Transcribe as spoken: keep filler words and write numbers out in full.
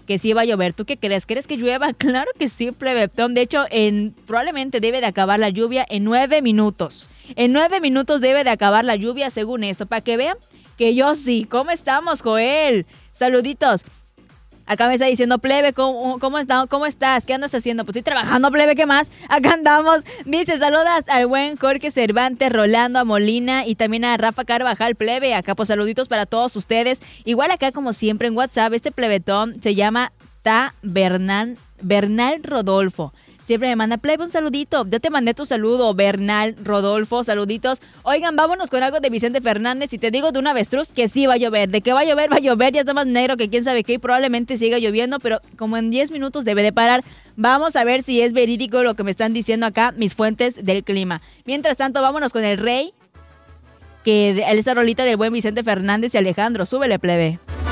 que sí va a llover. ¿Tú qué crees? ¿Crees que llueva? Claro que sí, plebetón. De hecho, en, probablemente debe de acabar la lluvia en nueve minutos. En nueve minutos debe de acabar la lluvia, según esto, para que vean que yo sí. ¿Cómo estamos, Joel? Saluditos. Acá me está diciendo, plebe, ¿cómo, cómo, está, ¿cómo estás? ¿Qué andas haciendo? Pues estoy trabajando, plebe, ¿qué más? Acá andamos. Dice, saludas al buen Jorge Cervantes, Rolando, a Molina y también a Rafa Carvajal, plebe. Acá, pues, saluditos para todos ustedes. Igual acá, como siempre, en WhatsApp, este plebetón se llama Ta Bernal, Bernal Rodolfo. Siempre me manda, plebe, un saludito. Ya te mandé tu saludo, Bernal, Rodolfo, saluditos. Oigan, vámonos con algo de Vicente Fernández. Y te digo de un avestruz que sí va a llover. De que va a llover, va a llover. Ya está más negro que quién sabe qué. Y probablemente siga lloviendo, pero como en diez minutos debe de parar. Vamos a ver si es verídico lo que me están diciendo acá mis fuentes del clima. Mientras tanto, vámonos con el rey. Que esa rolita del buen Vicente Fernández y Alejandro. Súbele, plebe.